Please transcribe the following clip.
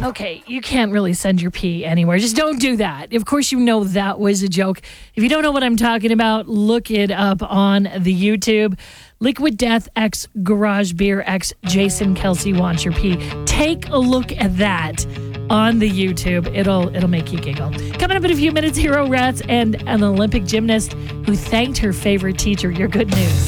Okay, you can't really send your pee anywhere. Just don't do that. Of course, you know that was a joke. If you don't know what I'm talking about, look it up on the YouTube. Liquid Death X Garage Beer X Jason Kelsey Wants Your Pee. Take a look at that on the YouTube. It'll make you giggle. Coming up in a few minutes, Hero Rats and an Olympic gymnast who thanked her favorite teacher. Your good news.